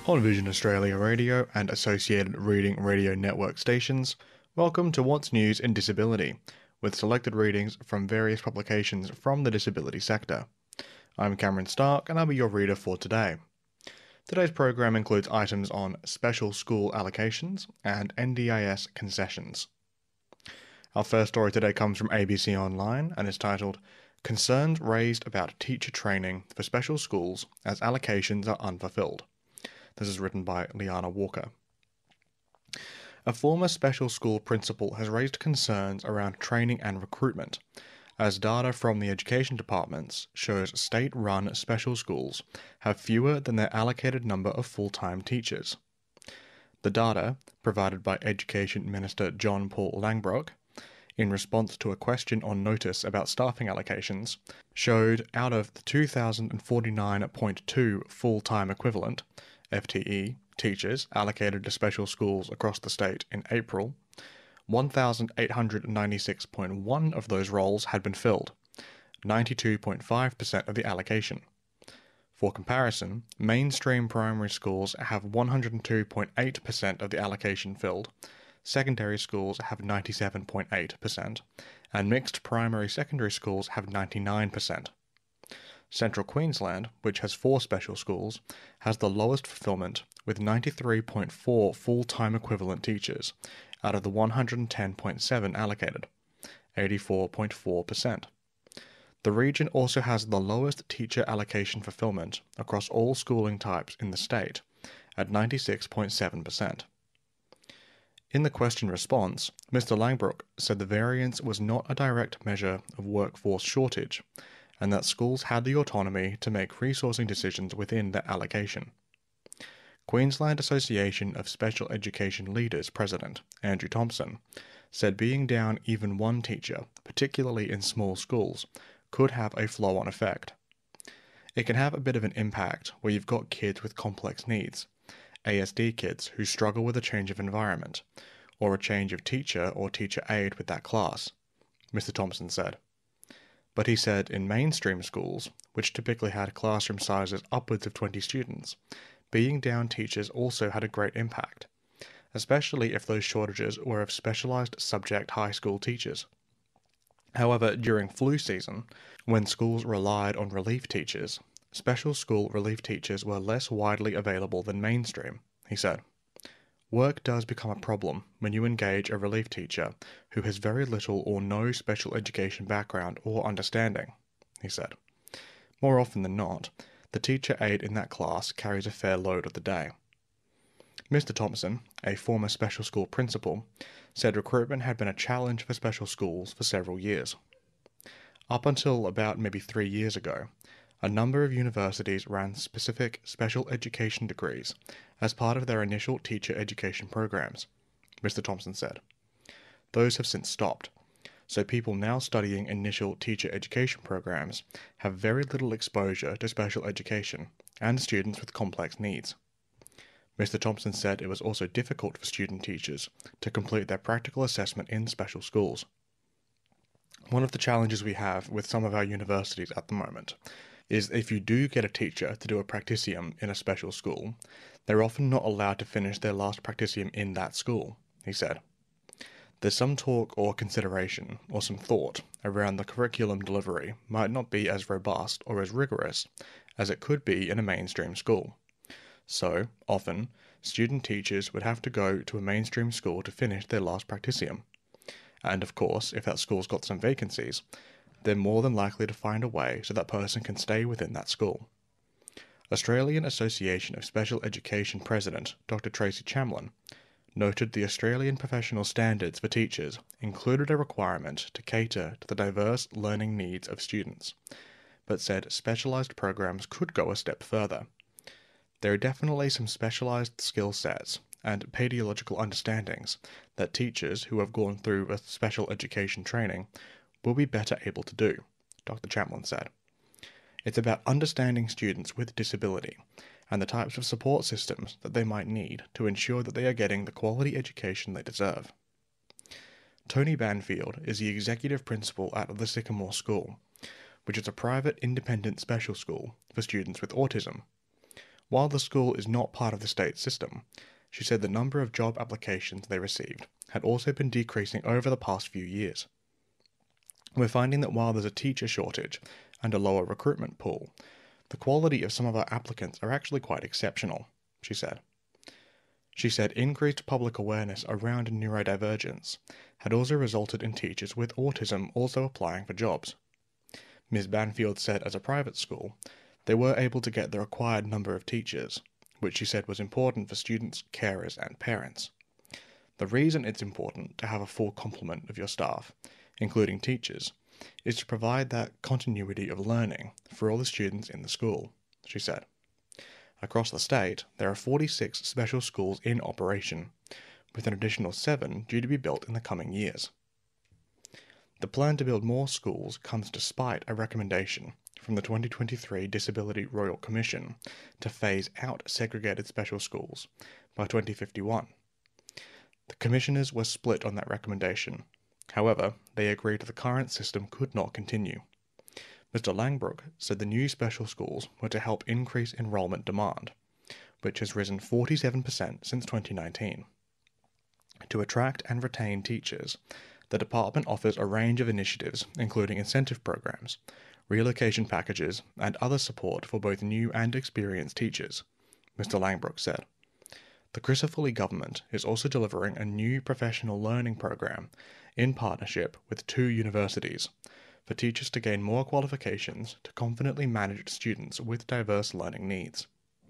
On Vision Australia Radio and associated Reading Radio Network stations, welcome to What's News in Disability, with selected readings from various publications from the disability sector. I'm Cameron Stark and I'll be your reader for today. Today's program includes items on special school allocations and NDIS concessions. Our first story today comes from ABC Online and is titled Concerns Raised About Teacher Training for Special Schools as Allocations Are Unfulfilled. This is written by Liana Walker. A former special school principal has raised concerns around training and recruitment, as data from the education departments shows state-run special schools have fewer than their allocated number of full-time teachers. The data, provided by Education Minister John Paul Langbroek, in response to a question on notice about staffing allocations, showed out of the 2,049.2 full-time equivalent FTE teachers allocated to special schools across the state in April, 1,896.1 of those roles had been filled, 92.5% of the allocation. For comparison, mainstream primary schools have 102.8% of the allocation filled, secondary schools have 97.8%, and mixed primary-secondary schools have 99%. Central Queensland, which has 4 special schools, has the lowest fulfilment with 93.4 full-time equivalent teachers out of the 110.7 allocated, 84.4%. The region also has the lowest teacher allocation fulfilment across all schooling types in the state, at 96.7%. In the question response, Mr. Langbroek said the variance was not a direct measure of workforce shortage, and that schools had the autonomy to make resourcing decisions within their allocation. Queensland Association of Special Education Leaders President Andrew Thompson said being down even one teacher, particularly in small schools, could have a flow-on effect. It can have a bit of an impact where you've got kids with complex needs, ASD kids who struggle with a change of environment, or a change of teacher or teacher aide with that class, Mr. Thompson said. But he said in mainstream schools, which typically had classroom sizes upwards of 20 students, being down teachers also had a great impact, especially if those shortages were of specialised subject high school teachers. However, during flu season, when schools relied on relief teachers, special school relief teachers were less widely available than mainstream, he said. Work does become a problem when you engage a relief teacher who has very little or no special education background or understanding, he said. More often than not, the teacher aide in that class carries a fair load of the day. Mr. Thompson, a former special school principal, said recruitment had been a challenge for special schools for several years. Up until about maybe 3 years ago, a number of universities ran specific special education degrees as part of their initial teacher education programs, Mr. Thompson said. Those have since stopped, so people now studying initial teacher education programs have very little exposure to special education and students with complex needs. Mr. Thompson said it was also difficult for student teachers to complete their practical assessment in special schools. One of the challenges we have with some of our universities at the moment is if you do get a teacher to do a practisium in a special school, they're often not allowed to finish their last practisium in that school, he said. There's some talk or consideration or some thought around the curriculum delivery might not be as robust or as rigorous as it could be in a mainstream school. So, often, student teachers would have to go to a mainstream school to finish their last practisium. And of course, if that school's got some vacancies, they're more than likely to find a way so that person can stay within that school. Australian Association of Special Education President Dr. Tracy Chamlin noted the Australian professional standards for teachers included a requirement to cater to the diverse learning needs of students, but said specialised programs could go a step further. There are definitely some specialised skill sets and pedagogical understandings that teachers who have gone through a special education training will be better able to do, Dr. Chamlin said. It's about understanding students with disability and the types of support systems that they might need to ensure that they are getting the quality education they deserve. Tony Banfield is the executive principal at the Sycamore School, which is a private independent special school for students with autism. While the school is not part of the state system, she said the number of job applications they received had also been decreasing over the past few years. We're finding that while there's a teacher shortage and a lower recruitment pool, the quality of some of our applicants are actually quite exceptional, she said. She said increased public awareness around neurodivergence had also resulted in teachers with autism also applying for jobs. Ms. Banfield said as a private school, they were able to get the required number of teachers, which she said was important for students, carers, and parents. The reason it's important to have a full complement of your staff, including teachers, is to provide that continuity of learning for all the students in the school, she said. Across the state, there are 46 special schools in operation, with an additional 7 due to be built in the coming years. The plan to build more schools comes despite a recommendation from the 2023 Disability Royal Commission to phase out segregated special schools by 2051. The commissioners were split on that recommendation. However, they agreed the current system could not continue. Mr. Langbroek said the new special schools were to help increase enrollment demand, which has risen 47% since 2019. To attract and retain teachers, the department offers a range of initiatives, including incentive programs, relocation packages, and other support for both new and experienced teachers, Mr. Langbroek said. The Crisafulli government is also delivering a new professional learning program in partnership with 2 universities for teachers to gain more qualifications to confidently manage students with diverse learning needs.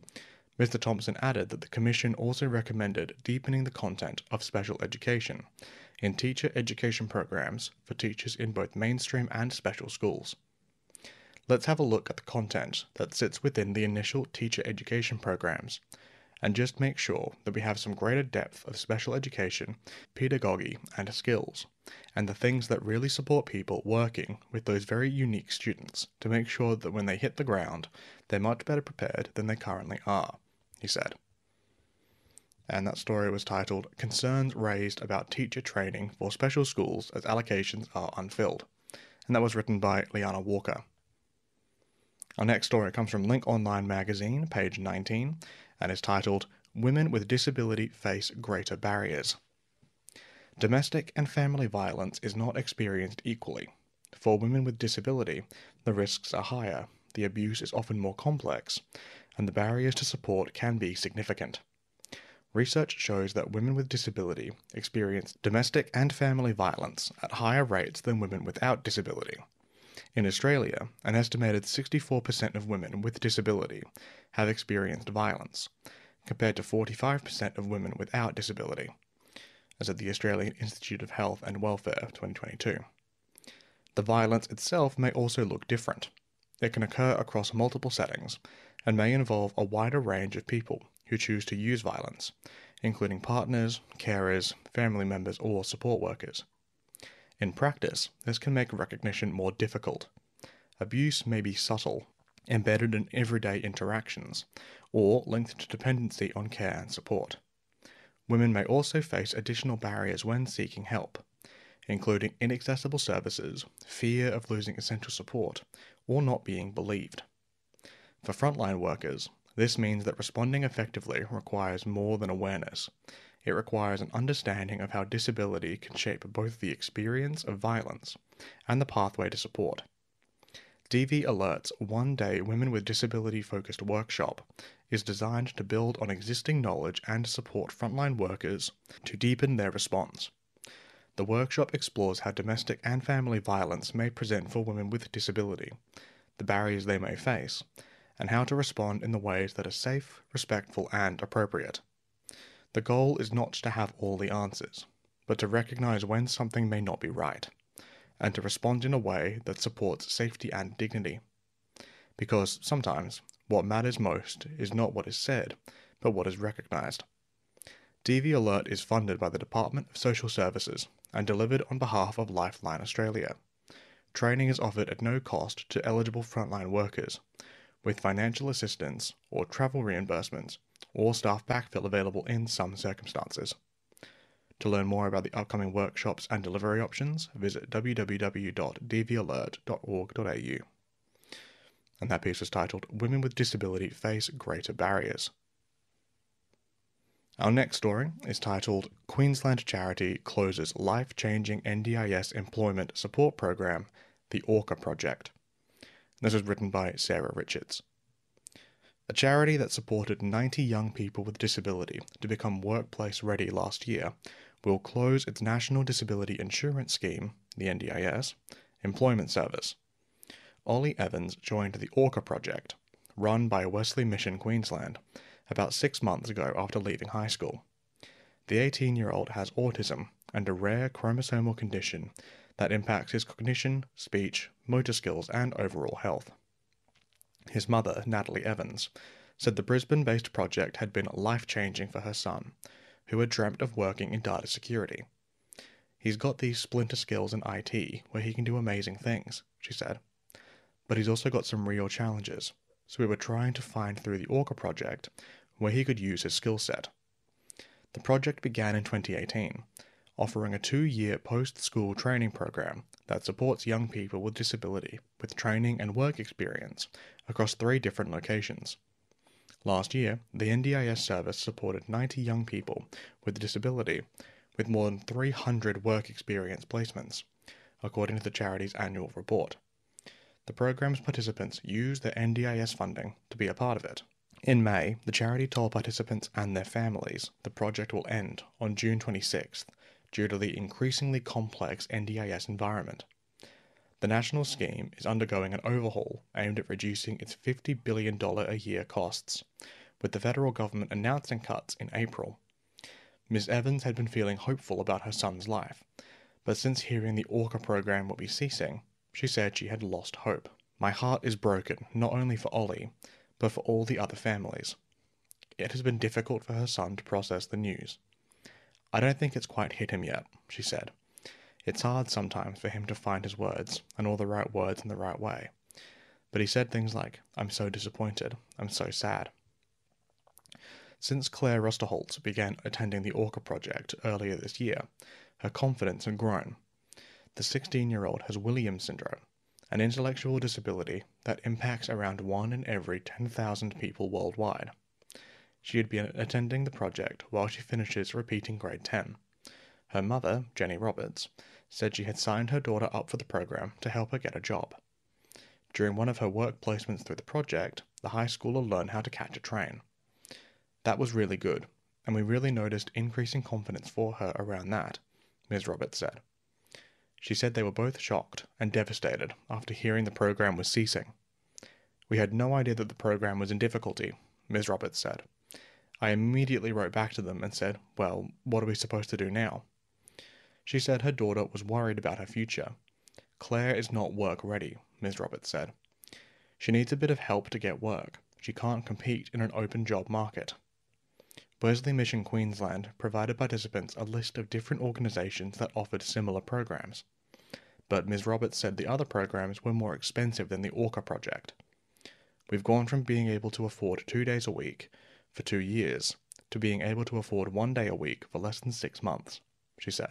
Mr. Thompson added that the Commission also recommended deepening the content of special education in teacher education programs for teachers in both mainstream and special schools. Let's have a look at the content that sits within the initial teacher education programs and just make sure that we have some greater depth of special education, pedagogy, and skills, and the things that really support people working with those very unique students to make sure that when they hit the ground, they're much better prepared than they currently are, he said. And that story was titled, Concerns Raised About Teacher Training for Special Schools as Allocations Are Unfilled, and that was written by Liana Walker. Our next story comes from Link Online Magazine, page 19, and is titled, Women with Disability Face Greater Barriers. Domestic and family violence is not experienced equally. For women with disability, the risks are higher, the abuse is often more complex, and the barriers to support can be significant. Research shows that women with disability experience domestic and family violence at higher rates than women without disability. In Australia, an estimated 64% of women with disability have experienced violence, compared to 45% of women without disability, as at the Australian Institute of Health and Welfare 2022. The violence itself may also look different. It can occur across multiple settings and may involve a wider range of people who choose to use violence, including partners, carers, family members, or support workers. In practice, this can make recognition more difficult. Abuse may be subtle, embedded in everyday interactions, or linked to dependency on care and support. Women may also face additional barriers when seeking help, including inaccessible services, fear of losing essential support, or not being believed. For frontline workers, this means that responding effectively requires more than awareness. It requires an understanding of how disability can shape both the experience of violence and the pathway to support. DV Alert's one-day Women with Disability-focused workshop is designed to build on existing knowledge and support frontline workers to deepen their response. The workshop explores how domestic and family violence may present for women with disability, the barriers they may face, and how to respond in the ways that are safe, respectful, and appropriate. The goal is not to have all the answers, but to recognize when something may not be right, and to respond in a way that supports safety and dignity. Because sometimes, what matters most is not what is said, but what is recognized. DV Alert is funded by the Department of Social Services and delivered on behalf of Lifeline Australia. Training is offered at no cost to eligible frontline workers, with financial assistance or travel reimbursements or staff backfill available in some circumstances. To learn more about the upcoming workshops and delivery options, visit www.dvalert.org.au. and that piece was titled Women with Disability Face Greater Barriers. Our next story is titled Queensland Charity Closes Life-Changing NDIS Employment Support Program, the Orca Project. This was written by Sarah Richards. A charity that supported 90 young people with disability to become workplace ready last year will close its National Disability Insurance Scheme, the NDIS, employment service. Ollie Evans joined the Orca Project, run by Wesley Mission Queensland, about 6 months ago after leaving high school. The 18-year-old has autism and a rare chromosomal condition that impacts his cognition, speech, motor skills, and overall health. His mother, Natalie Evans, said the Brisbane-based project had been life-changing for her son, who had dreamt of working in data security. He's got these splinter skills in IT where he can do amazing things, she said. But he's also got some real challenges, so we were trying to find through the Orca project where he could use his skill set. The project began in 2018, offering a 2-year post-school training program that supports young people with disability with training and work experience across 3 different locations. Last year, the NDIS service supported 90 young people with disability with more than 300 work experience placements, according to the charity's annual report. The program's participants use their NDIS funding to be a part of it. In May, the charity told participants and their families the project will end on June 26th due to the increasingly complex NDIS environment. The national scheme is undergoing an overhaul aimed at reducing its $50 billion a year costs, with the federal government announcing cuts in April. Ms. Evans had been feeling hopeful about her son's life, but since hearing the Orca program will be ceasing, she said she had lost hope. My heart is broken, not only for Ollie, but for all the other families. It has been difficult for her son to process the news. I don't think it's quite hit him yet, she said. It's hard sometimes for him to find his words, and all the right words in the right way. But he said things like, I'm so disappointed, I'm so sad. Since Claire Rusterholz began attending the Orca project earlier this year, her confidence had grown. The 16-year-old has Williams syndrome, an intellectual disability that impacts around 1 in every 10,000 people worldwide. She had been attending the project while she finishes repeating grade 10. Her mother, Jenny Roberts, said she had signed her daughter up for the program to help her get a job. During one of her work placements through the project, the high schooler learned how to catch a train. That was really good, and we really noticed increasing confidence for her around that, Ms. Roberts said. She said they were both shocked and devastated after hearing the program was ceasing. We had no idea that the program was in difficulty, Ms. Roberts said. I immediately wrote back to them and said, well, what are we supposed to do now? She said her daughter was worried about her future. Claire is not work ready, Ms. Roberts said. She needs a bit of help to get work. She can't compete in an open job market. Wesley Mission Queensland provided participants a list of different organisations that offered similar programs. But Ms. Roberts said the other programs were more expensive than the Orca project. We've gone from being able to afford 2 days a week for 2 years to being able to afford 1 day a week for less than 6 months, she said.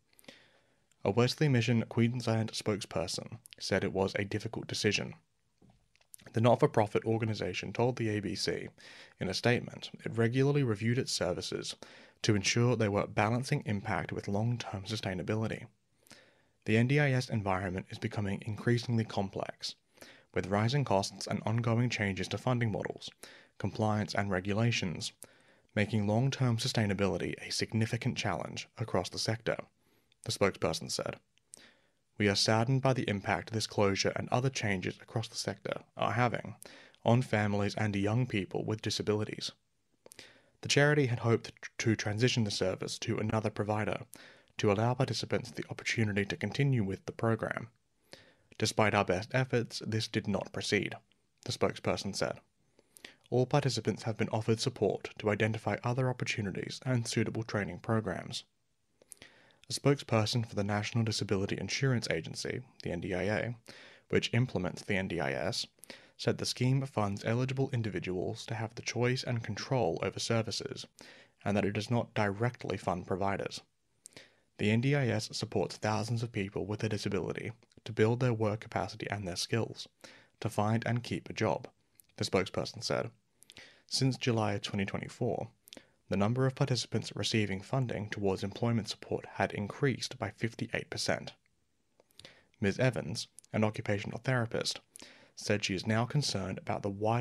A Wesley Mission Queensland spokesperson said it was a difficult decision. The not-for-profit organisation told the ABC in a statement it regularly reviewed its services to ensure they were balancing impact with long-term sustainability. The NDIS environment is becoming increasingly complex, with rising costs and ongoing changes to funding models, compliance and regulations, making long-term sustainability a significant challenge across the sector, the spokesperson said. We are saddened by the impact this closure and other changes across the sector are having on families and young people with disabilities. The charity had hoped to transition the service to another provider to allow participants the opportunity to continue with the program. Despite our best efforts, this did not proceed, the spokesperson said. All participants have been offered support to identify other opportunities and suitable training programs. A spokesperson for the National Disability Insurance Agency, the NDIA, which implements the NDIS, said the scheme funds eligible individuals to have the choice and control over services, and that it does not directly fund providers. The NDIS supports thousands of people with a disability to build their work capacity and their skills, to find and keep a job, the spokesperson said. Since July 2024, the number of participants receiving funding towards employment support had increased by 58%. Ms. Evans, an occupational therapist, said she is now concerned about the wide